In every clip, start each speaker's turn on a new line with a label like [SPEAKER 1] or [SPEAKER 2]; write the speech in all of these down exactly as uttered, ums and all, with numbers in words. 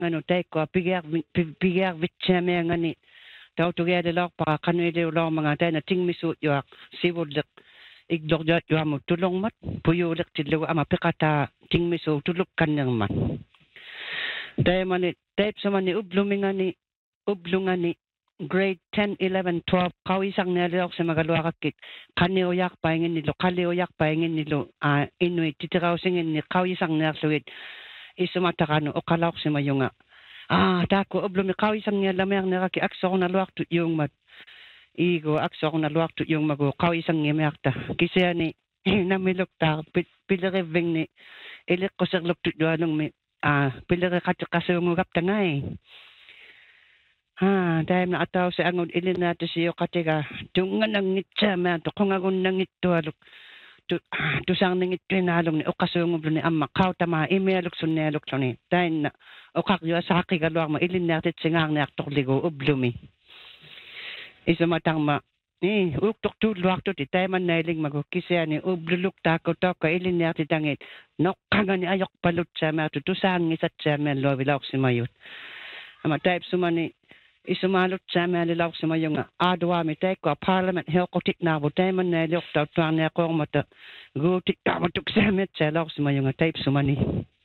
[SPEAKER 1] ngano taikwa piger piger vitchame ngani tau tugede lok pa kanwede lok mga tay na tingmisu yuak sibudlik igdok jat yuamu tulong mat puyulik tidlo ama pikata tingmisu tuluk kanyang man tay mani tape sa mani ublumingani ublungani grade ten, eleven, twelve kawisang nalok sa magaluakakit kanioyak paingin nilo kalioyak paingin nilo uh, inuit titiraw singin ni kawisang nalsuit isumatakano o kalok si mayunga ah dako oblumi kawisang nilamayang naraki akso na luak tu yung mat igo akso na luak tu yung mago kawisang niyamakta kisya ni namilok ta pilireving ni ilik ko sa luk tu yuanong mi ah pilirekatikasungugap tangay ha dahil na ataw sa angod ilin nato siyo katika tungan ang ngitsama to kung agon nang ito alok tu tu sang nang ito inalong ni okasungog ni amma kaw tama imelok sunelok to ni dahil na okak yu sa hakigaluak ma ilin natit singang ni aktok ligo ublumi isa matang ma eh uktok tu luak to ti tayo man nailing magukisya ni ubluluk tako to ka ilin natit angit nok kaga ni ayok palut sa mga tu tu sang isat sa mga lobilok si mayut ama type sumani isumalot sa mga lilaw sa mayong adwa mi tay ko parliament hel ko tik na bo tay man na liok taw tuang na ko mata go tik ta matuk sa met sa law sa mayong type sumani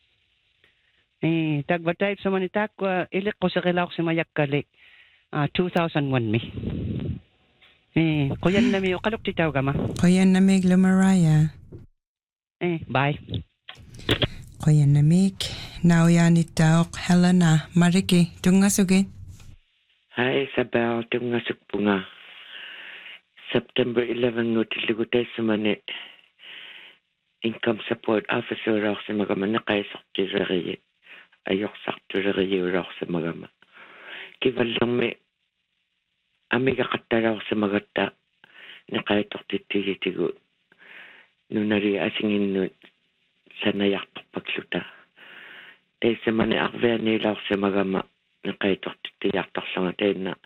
[SPEAKER 1] eh tagba type sumani tak ko ilik ko sa kilaw sa mayak kali uh, two thousand one mi eh kuyan na mi o kalok titaw gama
[SPEAKER 2] kuyan na mi Glamaraya
[SPEAKER 1] eh bye
[SPEAKER 2] kuyan na mi now yan itaw Helena Mariki tungasugi.
[SPEAKER 3] Hi Isabel, tunga sukpunga. September eleventh nutilugutay sa mani income support officer raw sa magama nakay sakturariye. Ayok sakturariye raw sa magama. Kivalang may amiga kata raw sa magata nakay toktititigo. Nunari asingin nun sa nayak pagluta. Tay sa mani akver nila sa magama nakay tiyak tak sangat na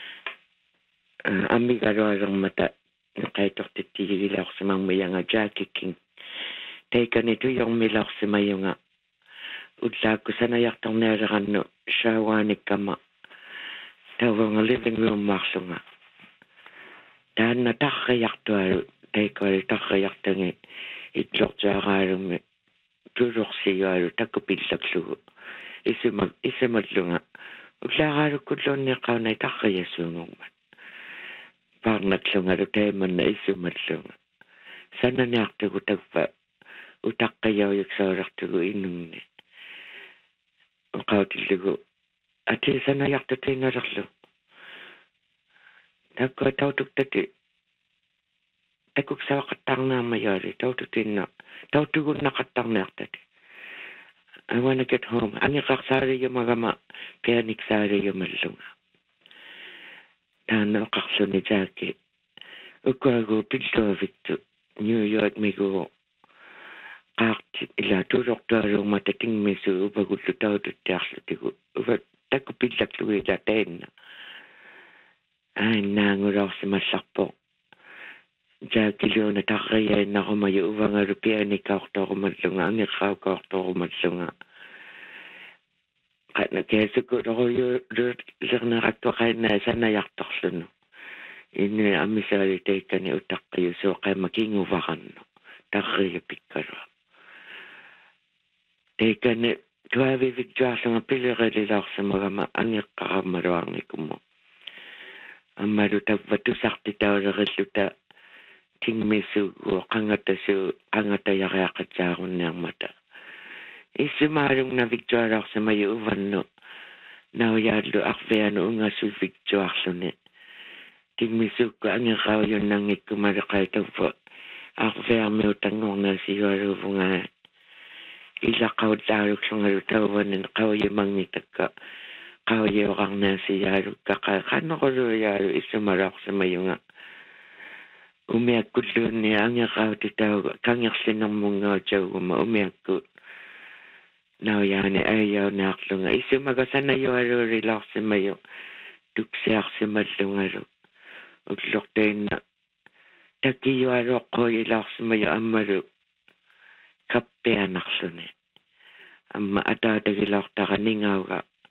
[SPEAKER 3] ami garang mata nakay tiyak sa mga mayang Jackie King tay kanito yung milak sa mayunga udla ko sana yak tong nerakan no shawanik kama tawang living room maksunga dan natakayak to tay ko takayak tangi itlok jarang me turok siya takupil saksu isimag isimadlunga uglakaro kudlon niya ka na itakayasungong man. Pag natlunga ro tayo man na isumadlunga. Sana niya ako tagpa utak kayaw yung saurak tugo inong ni. Ukaw tiligo. At sana yak to tayo naraklo. Nagko tao tugtati. Tagkuk sa katang na mayari. Tao tutin na. Tao tugo na katang na yaktati. I want to get home. Ani kaksari yung magama, kaya niksari yung malunga. Tano kakso ni Jackie. Ukago pilto victo. New York migo. Kakti ila turok darong matating mesu ubagulo tao tutaklo tigo. Ubat tako pilak luwi daten. Ay nanguraw si masakpo. Jackie Leon at akaya na ako may uvang arupian ni kakto ko madlunga. Ang ikaw kakto ko madlunga. Kahit na kaya siguro ko yung lang nakakto kahit na sana yaktok suno. Ini amisari tayo ka ni utak kayo so kaya maging uvakan no. Takaya pikaro. Tayo ka ni tuwa bibigdwa sa mga piliralilak sa mga maangyak kakamarwang ni kumo. Ang marutag batu sakti tao na resulta ting mesu go kangata su kangata yakayakat sa akong niyang mata. Isumarong na victoire sa mayo uvan no. Nauyadlo akvea no nga su victoire so ne. Ting mesu ko ang ikaw yun nang ikumarakay to po. Akvea may utangong na siyo arubo nga. Ilakaw darok sa nga rutawan na kaw yung mangitak ka. Kaw yung kang na siya arug kakakano ko ruyaro isumarok sa mayo nga. Umiyak ko doon niya, ang yakaw titaw, kangyak sinang mga tiyaw uma, umiyak ko. Nauyan ni ayaw na aklo nga. Isu magasan na yung aro relax si mayo. Tuksiyak si madlo nga ro. Uglok tayo na. Taki yung aro ko relax si mayo amaro. Kape anak so ni. Ang maatata gilak ta kaningaw ka.